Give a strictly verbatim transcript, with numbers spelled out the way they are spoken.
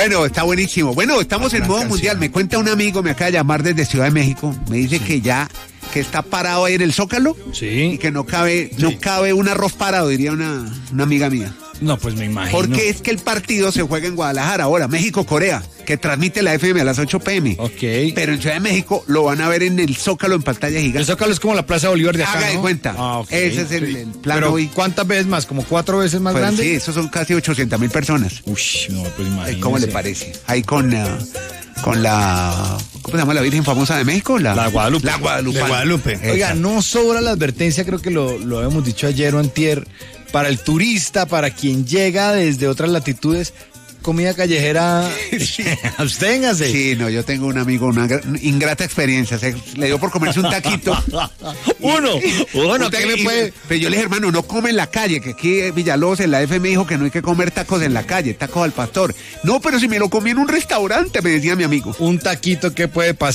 Bueno, está buenísimo. Bueno, estamos en modo mundial. Me cuenta un amigo, me acaba de llamar desde Ciudad de México. Me dice sí. que ya, que está parado ahí en el Zócalo. Sí. Y que no cabe, sí. no cabe un arroz parado, diría una, una amiga mía. No, pues me imagino. Porque es que el partido se juega en Guadalajara ahora, México-Corea, que transmite la F M a las ocho pm. Ok. Pero en Ciudad de México lo van a ver en el Zócalo en pantalla gigante. El Zócalo es como la Plaza Bolívar de acá, Haga de ¿no? cuenta. Ah, okay. Ese es el, el plan Pero hoy. ¿cuántas veces más? ¿Como cuatro veces más Pues grande? sí, esos son casi ochocientas mil personas. Uy, no, pues imagínese. ¿Cómo le parece? Ahí con, uh, con la... ¿Cómo se llama la Virgen famosa de México? La, la Guadalupe. La Guadalupe. De Guadalupe. Oiga, no sobra la advertencia, creo que lo, lo habíamos dicho ayer o antier, para el turista, para quien llega desde otras latitudes, comida callejera, sí. absténgase. Sí, no, yo tengo un amigo, una ingrata experiencia, se, le dio por comerse un taquito. uno, uno, ¿qué ¿qué le puede? Pero yo le dije, hermano, no come en la calle, que aquí en Villalobos, en la F M dijo que no hay que comer tacos en la calle, tacos al pastor. No, pero si me lo comí en un restaurante, me decía mi amigo. Un taquito, ¿qué puede pasar?